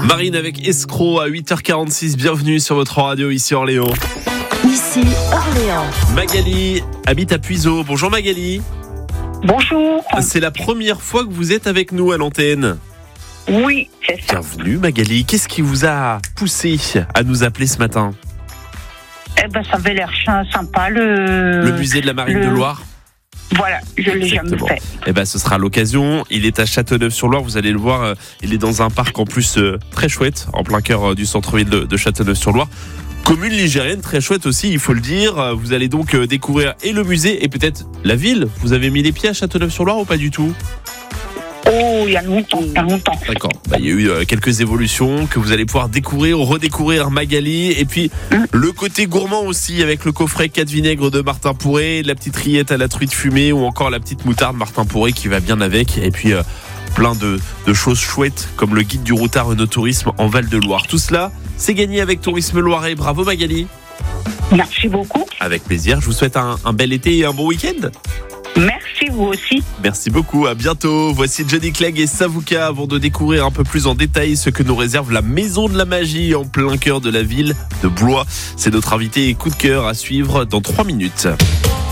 Marine avec Escroc à 8h46. Bienvenue sur votre radio ici Orléans. Ici Orléans. Magali habite à Puiseaux. Bonjour Magali. Bonjour. C'est la première fois que vous êtes avec nous à l'antenne. Oui, c'est ça. Bienvenue Magali. Qu'est-ce qui vous a poussé à nous appeler ce matin ? Ça avait l'air sympa Le musée de la Marine de Loire. Voilà, je l'ai jamais fait. Ce sera l'occasion. Il est à Châteauneuf-sur-Loire. Vous allez le voir. Il est dans un parc en plus très chouette, en plein cœur du centre-ville de Châteauneuf-sur-Loire. Commune ligérienne très chouette aussi, il faut le dire. Vous allez donc découvrir et le musée et peut-être la ville. Vous avez mis les pieds à Châteauneuf-sur-Loire ou pas du tout ? Oh, il y a longtemps. D'accord. Il y a eu quelques évolutions que vous allez pouvoir découvrir, redécouvrir Magali. Et puis, le côté gourmand aussi avec le coffret 4 vinaigres de Martin Pourret, la petite rillette à la truite fumée ou encore la petite moutarde Martin Pourret qui va bien avec. Et puis, plein de choses chouettes comme le guide du routard Eno-Tourisme en Val-de-Loire. Tout cela, c'est gagné avec Tourisme Loiret. Bravo Magali. Merci beaucoup. Avec plaisir. Je vous souhaite un bel été et un bon week-end. Merci, vous aussi. Merci beaucoup, à bientôt. Voici Johnny Clegg et Savouka avant de découvrir un peu plus en détail ce que nous réserve la Maison de la Magie en plein cœur de la ville de Blois. C'est notre invité coup de cœur à suivre dans 3 minutes.